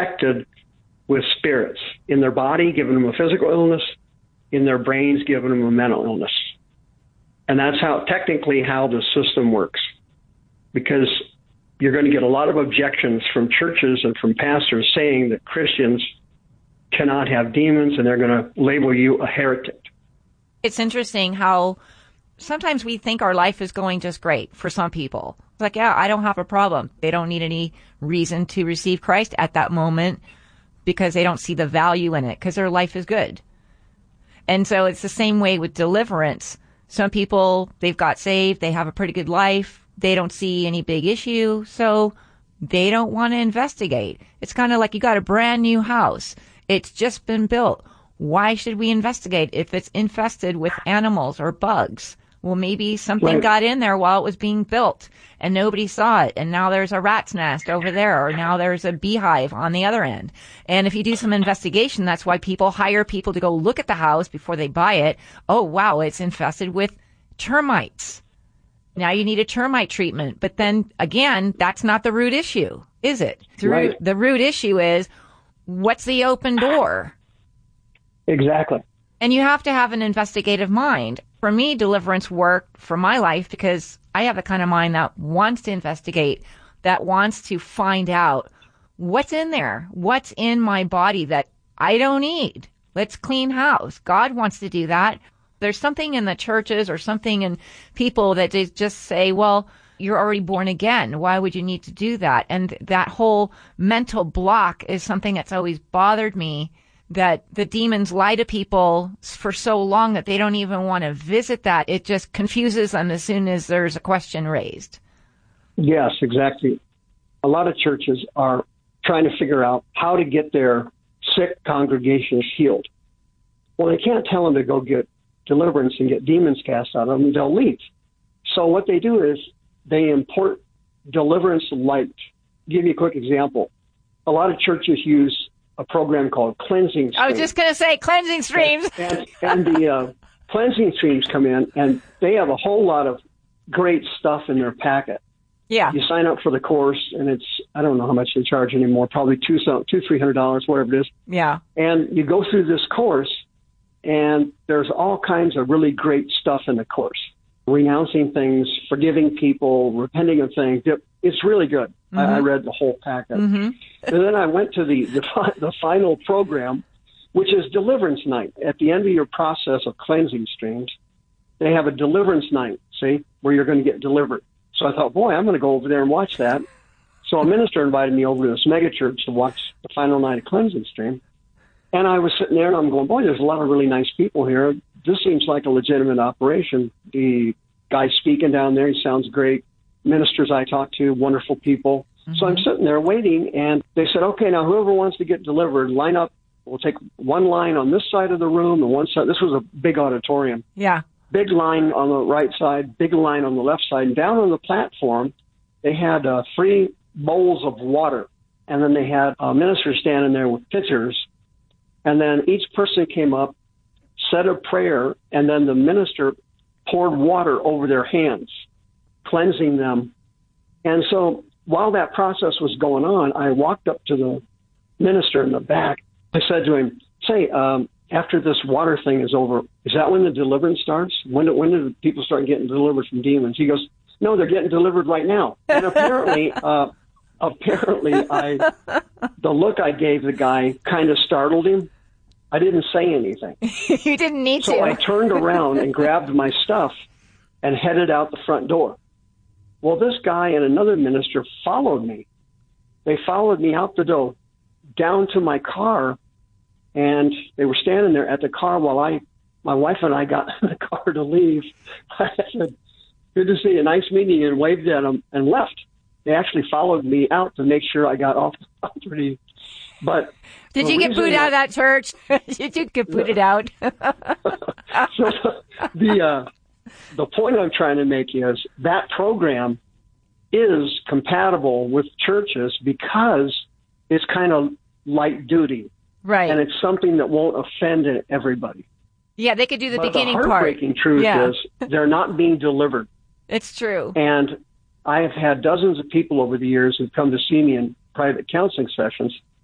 infected with spirits in their body, giving them a physical illness, in their brains, giving them a mental illness. And that's technically how the system works. Because you're going to get a lot of objections from churches and from pastors saying that Christians cannot have demons, and they're going to label you a heretic. It's interesting how sometimes we think our life is going just great for some people. It's like, yeah, I don't have a problem. They don't need any reason to receive Christ at that moment because they don't see the value in it because their life is good. And so it's the same way with deliverance. Some people, they've got saved, they have a pretty good life, they don't see any big issue, so they don't want to investigate. It's kind of like you got a brand new house. It's just been built. Why should we investigate if it's infested with animals or bugs? Well, maybe something got in there while it was being built and nobody saw it. And now there's a rat's nest over there, or now there's a beehive on the other end. And if you do some investigation, that's why people hire people to go look at the house before they buy it. Oh, wow, it's infested with termites. Now you need a termite treatment. But then again, that's not the root issue, is it? The root issue is, what's the open door? Exactly. And you have to have an investigative mind. For me, deliverance worked for my life because I have the kind of mind that wants to investigate, that wants to find out what's in there, what's in my body that I don't need. Let's clean house. God wants to do that. There's something in the churches or something in people that just say, well, you're already born again. Why would you need to do that? And that whole mental block is something that's always bothered me, that the demons lie to people for so long that they don't even want to visit that. It just confuses them as soon as there's a question raised. Yes, exactly. A lot of churches are trying to figure out how to get their sick congregations healed. Well, they can't tell them to go get deliverance and get demons cast out of them. They'll leave. So what they do is they import deliverance light. I'll give you a quick example. A lot of churches use a program called cleansing streams. I was just going to say cleansing streams. And the cleansing streams come in, and they have a whole lot of great stuff in their packet. Yeah. You sign up for the course, and it's, I don't know how much they charge anymore, probably $200-$300, whatever it is. Yeah. And you go through this course, and there's all kinds of really great stuff in the course. Renouncing things, forgiving people, repenting of things. It's really good. Mm-hmm. I read the whole packet. Mm-hmm. And then I went to the final program, which is deliverance night. At the end of your process of cleansing streams, they have a deliverance night, see, where you're going to get delivered. So I thought, boy, I'm going to go over there and watch that. So a minister invited me over to this megachurch to watch the final night of cleansing stream. And I was sitting there and I'm going, boy, there's a lot of really nice people here. This seems like a legitimate operation. The guy speaking down there, he sounds great. Ministers I talked to, wonderful people. Mm-hmm. So I'm sitting there waiting, and they said, okay, now whoever wants to get delivered, line up. We'll take one line on this side of the room and one side. This was a big auditorium. Yeah. Big line on the right side, big line on the left side. And down on the platform, they had 3 bowls of water. And then they had a minister standing there with pitchers. And then each person came up, said a prayer, and then the minister poured water over their hands, cleansing them. And so while that process was going on, I walked up to the minister in the back. I said to him, say, after this water thing is over, is that when the deliverance starts? When do people start getting delivered from demons? He goes, no, they're getting delivered right now. And apparently, the look I gave the guy kind of startled him. I didn't say anything. You didn't need to. So I turned around and grabbed my stuff and headed out the front door. Well, this guy and another minister followed me. They followed me out the door, down to my car, and they were standing there at the car while my wife and I got in the car to leave. I said, good to see you. Nice meeting you, and waved at them and left. They actually followed me out to make sure I got off the property. But did you get booted out of that church? Did you get booted out? So the point I'm trying to make is that program is compatible with churches because it's kind of light duty. Right. And it's something that won't offend everybody. Yeah, they could do the beginning part. The heartbreaking truth is they're not being delivered. It's true. And I have had dozens of people over the years who've come to see me in private counseling sessions,